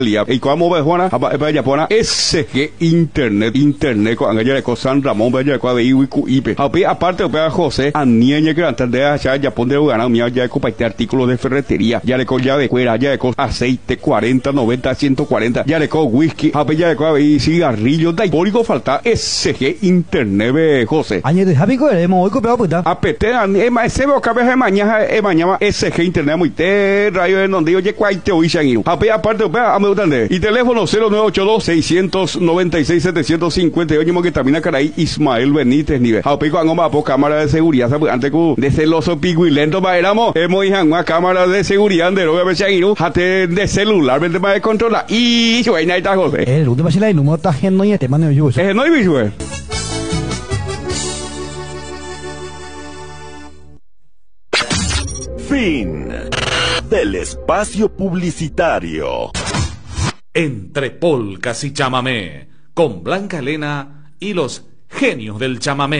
y como ve Juana, vaya pona SG Internet con angaya con San Ramón, vaya con Iwiku Ipe. Aparte de José, a niña que antes de allá ya pone ganar mi ya compartir artículos de ferretería, ya le con llave de cuera, ya le con aceite 40, 90, 140, ya le con whisky, ya le con cigarrillos, da hipórico falta SG Internet, José. Año de Javi Coeremo, hoy copiado puta. Apetean, ese bocabe de mañana SG Internet muy te rayo de donde yo cuál te oí shangiru. Aparte y teléfono 0982-696-758 que también acá ahí Ismael Benítez nivel. Apico angoma po cámara de seguridad antes de celoso piguilento pa éramos hemos hija una cámara de seguridad de roba shangiru hate de celular vente para controlar y suena esta cosa. El último es la número está no y este mano yo. No hay visual. Fin del espacio publicitario. Entre polcas y chamamé, con Blanca Elena y los genios del chamamé.